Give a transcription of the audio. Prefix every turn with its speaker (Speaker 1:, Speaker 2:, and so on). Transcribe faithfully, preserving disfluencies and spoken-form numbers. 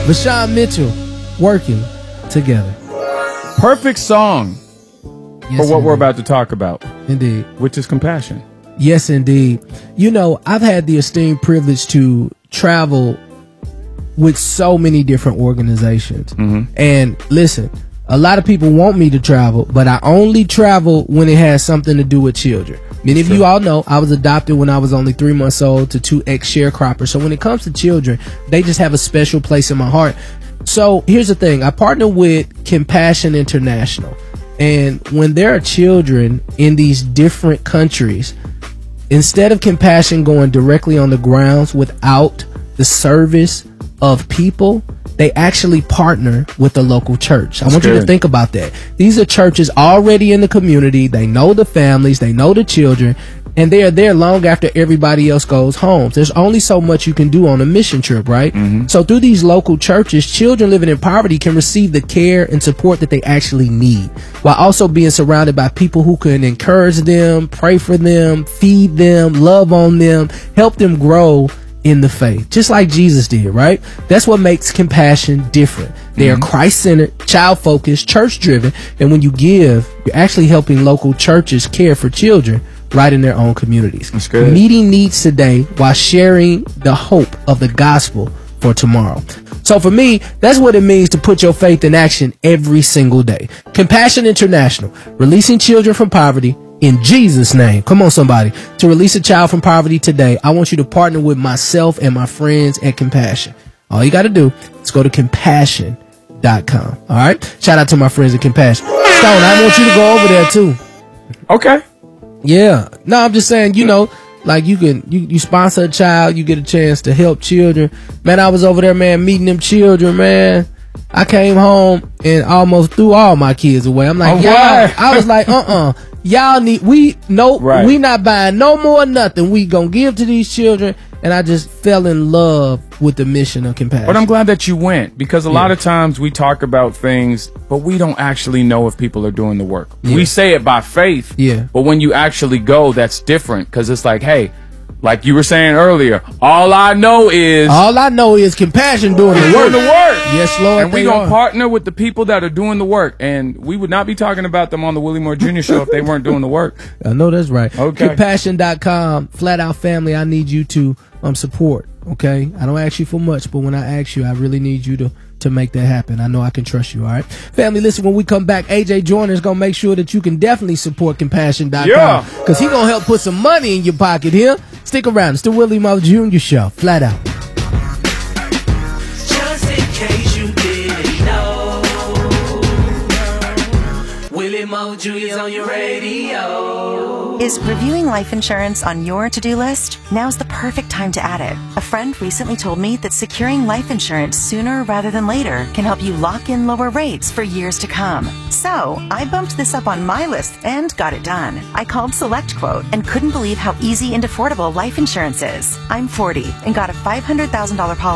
Speaker 1: Vashawn Mitchell, Working Together.
Speaker 2: Perfect song
Speaker 1: Yes,
Speaker 2: for what
Speaker 1: indeed.
Speaker 2: we're about to talk about,
Speaker 1: Indeed.
Speaker 2: which is compassion.
Speaker 1: Yes, indeed. You know, I've had the esteemed privilege to travel with so many different organizations.
Speaker 2: Mm-hmm.
Speaker 1: And listen, a lot of people want me to travel, but I only travel when it has something to do with children. Many of you all know I was adopted when I was only three months old to two ex-sharecroppers. So when it comes to children, they just have a special place in my heart. So here's the thing. I partner with Compassion International. And when there are children in these different countries, instead of Compassion going directly on the grounds without the service of people, they actually partner with the local church. I
Speaker 2: That's
Speaker 1: want you to
Speaker 2: good.
Speaker 1: think about that. These are churches already in the community. They know the families, they know the children, and they are there long after everybody else goes home. There's only so much you can do on a mission trip, right?
Speaker 2: Mm-hmm.
Speaker 1: So through these local churches, children living in poverty can receive the care and support that they actually need, while also being surrounded by people who can encourage them, pray for them, feed them, love on them, help them grow in the faith, just like Jesus did, right? That's what makes Compassion different. They are Christ-centered, child-focused, church-driven, and when you give, you're actually helping local churches care for children right in their own communities.
Speaker 2: That's good.
Speaker 1: Meeting needs today while sharing the hope of the gospel for tomorrow. So for me, that's what it means to put your faith in action every single day. Compassion International, releasing children from poverty in Jesus' name. Come on, somebody. To release a child from poverty today, I want you to partner with myself and my friends at Compassion. All you got to do is go to compassion dot com. All right? Shout out to my friends at Compassion. Stone, I want you to go over there too.
Speaker 2: Okay.
Speaker 1: Yeah. No, I'm just saying, you know, like you can, you, you sponsor a child, you get a chance to help children. Man, I was over there, man, meeting them children, man. I came home and almost threw all my kids away. I'm like,
Speaker 2: Oh,
Speaker 1: y'all,
Speaker 2: why?
Speaker 1: I was like, uh-uh. Y'all need, we, no,
Speaker 2: Right.
Speaker 1: we not buying no more nothing. We gonna give to these children. And I just fell in love with the mission of Compassion.
Speaker 2: But I'm glad that you went, because a
Speaker 1: Yeah.
Speaker 2: lot of times we talk about things, but we don't actually know if people are doing the work.
Speaker 1: Yeah.
Speaker 2: We say it by faith,
Speaker 1: Yeah.
Speaker 2: but when you actually go, that's different, because it's like, hey, like you were saying earlier, all I know is
Speaker 1: All I know is Compassion doing the
Speaker 2: doing
Speaker 1: work.
Speaker 2: the work.
Speaker 1: Yes, Lord.
Speaker 2: And we
Speaker 1: they
Speaker 2: gonna
Speaker 1: are.
Speaker 2: partner with the people that are doing the work, and we would not be talking about them on the Willie Moore Junior show if they weren't doing the work.
Speaker 1: I know that's right.
Speaker 2: Okay.
Speaker 1: Compassion dot com, flat out family, I need you to um support, okay? I don't ask you for much, but when I ask you, I really need you to to make that happen. I know I can trust you, all right? Family, listen, when we come back, A J Joyner is going to make sure that you can definitely support Compassion dot com.
Speaker 2: Yeah.
Speaker 1: Because he going to help put some money in your pocket here. Stick around. It's the Willie Moore Junior Show, flat out.
Speaker 3: Just in case you didn't know, Willie Moore Junior's on your radio.
Speaker 4: Is reviewing life insurance on your to-do list? Now's the perfect time to add it. A friend recently told me that securing life insurance sooner rather than later can help you lock in lower rates for years to come. So, I bumped this up on my list and got it done. I called SelectQuote and couldn't believe how easy and affordable life insurance is. I'm forty and got a five hundred thousand dollars policy